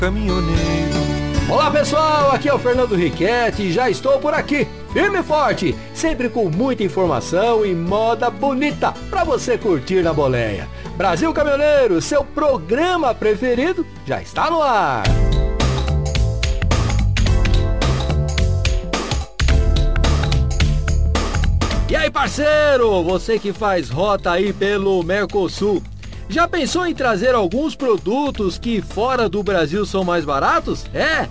Caminhoneiro. Olá pessoal, aqui é o Fernando Riquetti e já estou por aqui, firme e forte, sempre com muita informação e moda bonita para você curtir na boleia. Brasil Caminhoneiro, seu programa preferido, já está no ar. E aí parceiro, você que faz rota aí pelo Mercosul, já pensou em trazer alguns produtos que fora do Brasil são mais baratos?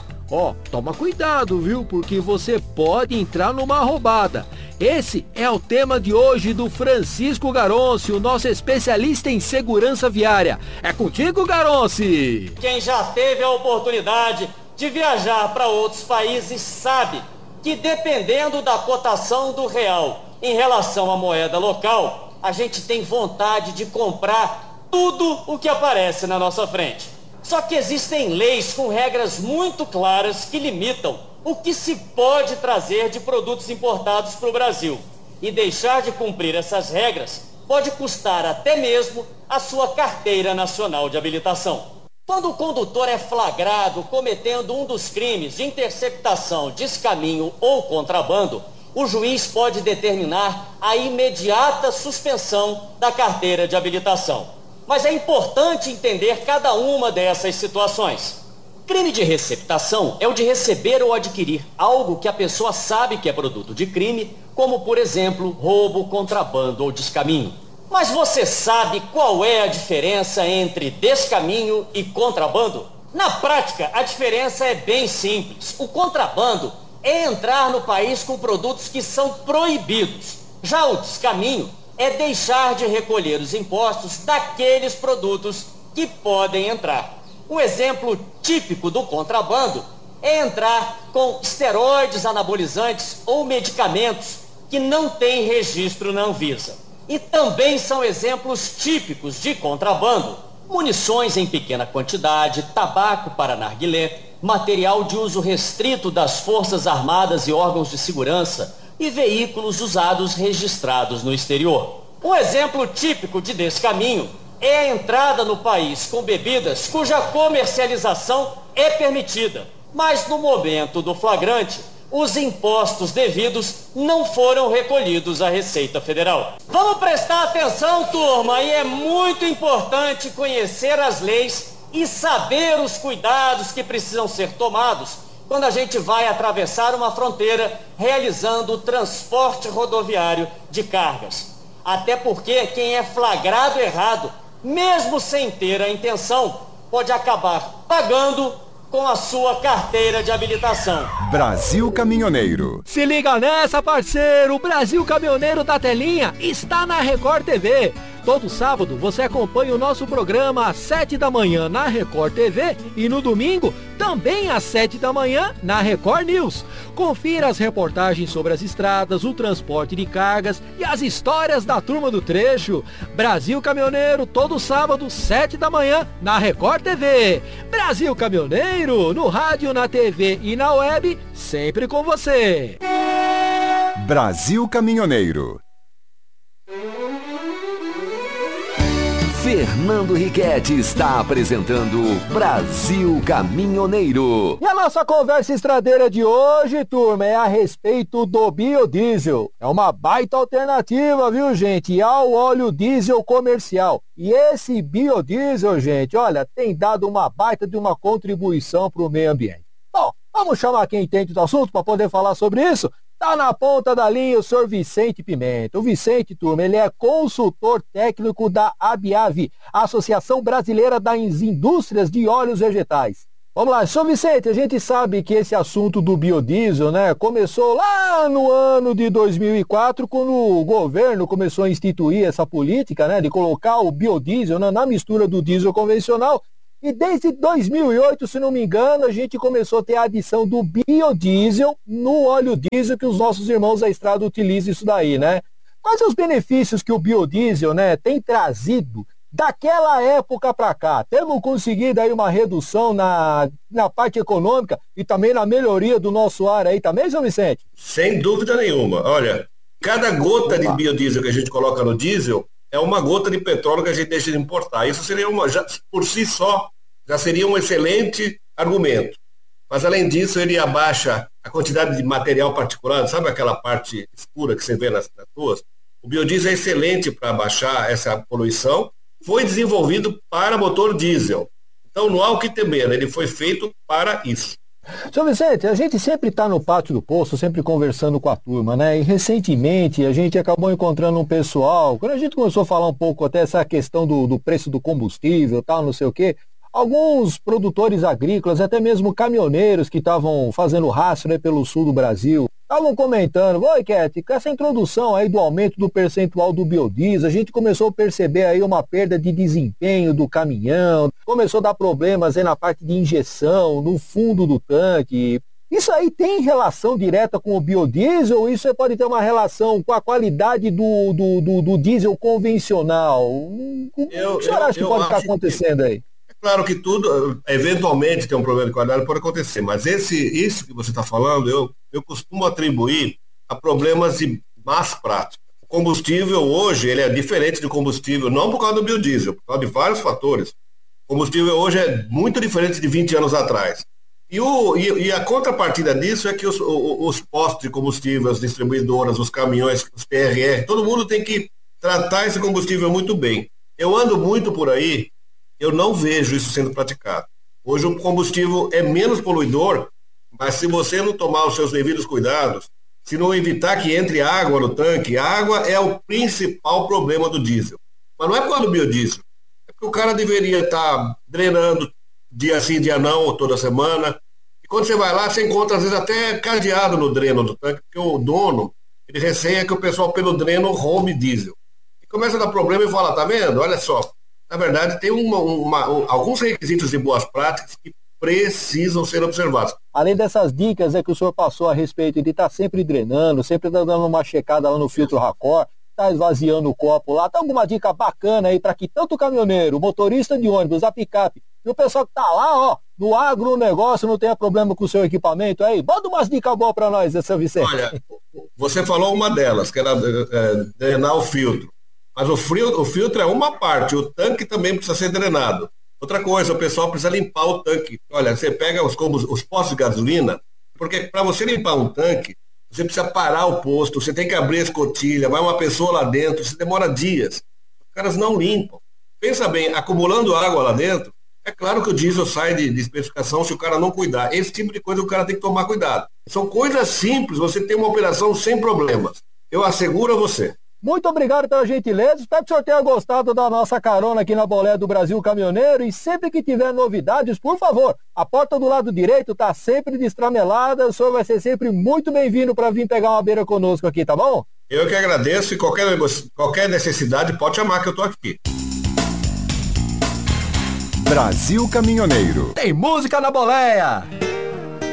Toma cuidado, viu? Porque você pode entrar numa roubada. Esse é o tema de hoje do Francisco Garonci, o nosso especialista em segurança viária. É contigo, Garonci! Quem já teve a oportunidade de viajar para outros países sabe que dependendo da cotação do real em relação à moeda local, a gente tem vontade de comprar tudo o que aparece na nossa frente. Só que existem leis com regras muito claras que limitam o que se pode trazer de produtos importados para o Brasil. E deixar de cumprir essas regras pode custar até mesmo a sua carteira nacional de habilitação. Quando o condutor é flagrado cometendo um dos crimes de interceptação, descaminho ou contrabando, o juiz pode determinar a imediata suspensão da carteira de habilitação. Mas é importante entender cada uma dessas situações. Crime de receptação é o de receber ou adquirir algo que a pessoa sabe que é produto de crime, como, por exemplo, roubo, contrabando ou descaminho. Mas você sabe qual é a diferença entre descaminho e contrabando? Na prática, a diferença é bem simples. O contrabando é entrar no país com produtos que são proibidos. Já o descaminho é deixar de recolher os impostos daqueles produtos que podem entrar. Um exemplo típico do contrabando é entrar com esteroides anabolizantes ou medicamentos que não têm registro na Anvisa. E também são exemplos típicos de contrabando: munições em pequena quantidade, tabaco para narguilé, material de uso restrito das Forças Armadas e órgãos de segurança, e veículos usados registrados no exterior. Um exemplo típico de descaminho é a entrada no país com bebidas cuja comercialização é permitida, mas no momento do flagrante, os impostos devidos não foram recolhidos à Receita Federal. Vamos prestar atenção, turma, e é muito importante conhecer as leis e saber os cuidados que precisam ser tomados quando a gente vai atravessar uma fronteira realizando o transporte rodoviário de cargas. Até porque quem é flagrado errado, mesmo sem ter a intenção, pode acabar pagando com a sua carteira de habilitação. Brasil Caminhoneiro. Se liga nessa, parceiro! O Brasil Caminhoneiro da Telinha está na Record TV. Todo sábado você acompanha o nosso programa às 7 da manhã na Record TV e no domingo também às 7 da manhã na Record News. Confira as reportagens sobre as estradas, o transporte de cargas e as histórias da turma do trecho. Brasil Caminhoneiro, todo sábado, 7 da manhã na Record TV. Brasil Caminhoneiro, no rádio, na TV e na web, sempre com você. Brasil Caminhoneiro. Fernando Riquetti está apresentando Brasil Caminhoneiro. E a nossa conversa estradeira de hoje, turma, é a respeito do biodiesel. É uma baita alternativa, viu, gente, ao óleo diesel comercial. E esse biodiesel, gente, olha, tem dado uma baita de uma contribuição para o meio ambiente. Bom, vamos chamar quem entende do assunto para poder falar sobre isso? Tá na ponta da linha o senhor Vicente Pimenta. O Vicente, turma, ele é consultor técnico da ABIAV, Associação Brasileira das Indústrias de Óleos Vegetais. Vamos lá, senhor Vicente, a gente sabe que esse assunto do biodiesel, né, começou lá no ano de 2004, quando o governo começou a instituir essa política, né, de colocar o biodiesel, né, na mistura do diesel convencional. E desde 2008, se não me engano, a gente começou a ter a adição do biodiesel no óleo diesel que os nossos irmãos da estrada utilizam isso daí, né? Quais são os benefícios que o biodiesel, né, tem trazido daquela época para cá? Temos conseguido aí uma redução na parte econômica e também na melhoria do nosso ar aí também, seu Vicente? Sem dúvida nenhuma. Olha, cada gota de biodiesel que a gente coloca no diesel é uma gota de petróleo que a gente deixa de importar. Isso seria já, por si só, já seria um excelente argumento. Mas, além disso, ele abaixa a quantidade de material particulado, sabe aquela parte escura que você vê nas ruas? O biodiesel é excelente para abaixar essa poluição. Foi desenvolvido para motor diesel. Então, não há o que temer, ele foi feito para isso. Seu Vicente, a gente sempre está no pátio do posto, sempre conversando com a turma, né? E recentemente a gente acabou encontrando um pessoal, quando a gente começou a falar um pouco até essa questão do preço do combustível, tal, não sei o quê, alguns produtores agrícolas, até mesmo caminhoneiros que estavam fazendo rastro aí pelo sul do Brasil, estavam comentando: oi, Cat, com essa introdução aí do aumento do percentual do biodiesel, a gente começou a perceber aí uma perda de desempenho do caminhão, começou a dar problemas aí na parte de injeção, no fundo do tanque. Isso aí tem relação direta com o biodiesel ou isso pode ter uma relação com a qualidade do diesel convencional? O que o senhor acha que pode estar acontecendo aí? Claro que tudo, eventualmente, tem um problema de qualidade, pode acontecer, mas isso que você está falando, eu costumo atribuir a problemas de más prática. O combustível hoje, ele é diferente do combustível, não por causa do biodiesel, por causa de vários fatores. O combustível hoje é muito diferente de 20 anos atrás. E a contrapartida disso é que os postos de combustível, as distribuidoras, os caminhões, os PRR, todo mundo tem que tratar esse combustível muito bem. Eu ando muito por aí, eu não vejo isso sendo praticado. Hoje o combustível é menos poluidor, mas se você não tomar os seus devidos cuidados, se não evitar que entre água no tanque, a água é o principal problema do diesel. Mas não é por causa do biodiesel. É porque o cara deveria estar drenando dia sim, dia não, toda semana. E quando você vai lá, você encontra às vezes até cadeado no dreno do tanque, porque o dono, ele receia que o pessoal pelo dreno roube diesel. E começa a dar problema e fala: tá vendo? Olha só. Na verdade, tem alguns requisitos de boas práticas que precisam ser observados. Além dessas dicas que o senhor passou a respeito de estar sempre drenando, sempre dando uma checada lá no filtro Racor, tá esvaziando o copo lá, tá alguma dica bacana aí para que tanto o caminhoneiro, o motorista de ônibus, a picape e o pessoal que tá lá, ó, no agronegócio não tenha problema com o seu equipamento aí? Bota umas dicas boas para nós, seu Vicente. Olha, você falou uma delas, que era drenar o filtro. Mas o filtro é uma parte, o tanque também precisa ser drenado. Outra coisa, o pessoal precisa limpar o tanque. Olha, você pega os postos de gasolina, porque para você limpar um tanque, você precisa parar o posto, você tem que abrir a escotilha, vai uma pessoa lá dentro, isso demora dias. Os caras não limpam. Pensa bem, acumulando água lá dentro, é claro que o diesel sai de especificação se o cara não cuidar. Esse tipo de coisa o cara tem que tomar cuidado. São coisas simples, você tem uma operação sem problemas. Eu asseguro a você. Muito obrigado pela gentileza, espero que o senhor tenha gostado da nossa carona aqui na Boleia do Brasil Caminhoneiro e sempre que tiver novidades, por favor, a porta do lado direito está sempre destramelada, o senhor vai ser sempre muito bem-vindo para vir pegar uma beira conosco aqui, tá bom? Eu que agradeço e qualquer necessidade pode chamar que eu tô aqui. Brasil Caminhoneiro. Tem música na boleia!